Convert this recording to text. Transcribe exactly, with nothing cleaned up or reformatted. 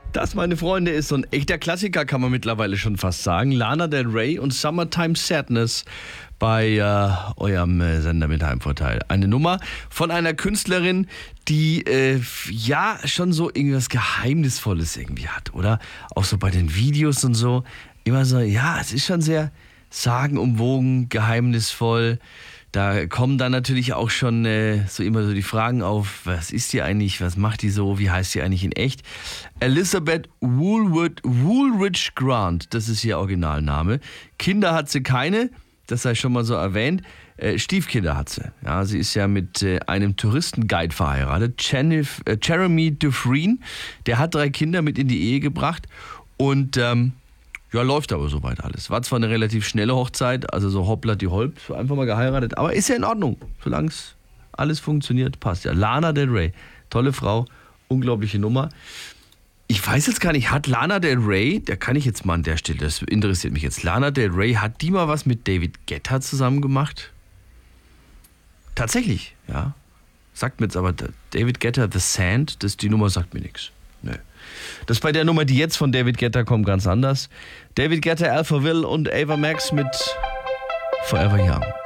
Das, meine Freunde, ist so ein echter Klassiker, kann man mittlerweile schon fast sagen. Lana Del Rey und Summertime Sadness bei äh, eurem äh, Sender mit Heimvorteil. Eine Nummer von einer Künstlerin, die äh, ja schon so irgendwas Geheimnisvolles irgendwie hat, oder? Auch so bei den Videos und so. Immer so, ja, es ist schon sehr sagenumwogen, geheimnisvoll. Da kommen dann natürlich auch schon äh, so immer so die Fragen auf, was ist die eigentlich, was macht die so, wie heißt die eigentlich in echt? Elizabeth Woolwood, Woolridge Grant, das ist ihr Originalname. Kinder hat sie keine, das sei schon mal so erwähnt. Äh, Stiefkinder hat sie. Ja, sie ist ja mit äh, einem Touristenguide verheiratet, Jenif, äh, Jeremy Dufresne. Der hat drei Kinder mit in die Ehe gebracht und ähm, ja, läuft aber soweit alles. War zwar eine relativ schnelle Hochzeit, also so hoppla die Holp, einfach mal geheiratet, aber ist ja in Ordnung. Solange es alles funktioniert, passt ja. Lana Del Rey, tolle Frau, unglaubliche Nummer. Ich weiß jetzt gar nicht, hat Lana Del Rey, da kann ich jetzt mal an der Stelle, das interessiert mich jetzt, Lana Del Rey, hat die mal was mit David Guetta zusammen gemacht? Tatsächlich, ja. Sagt mir jetzt aber, David Guetta, The Sand, das, die Nummer sagt mir nichts. Nö. Das ist bei der Nummer, die jetzt von David Guetta kommt, ganz anders. David Guetta, Alphaville und Ava Max mit Forever Young.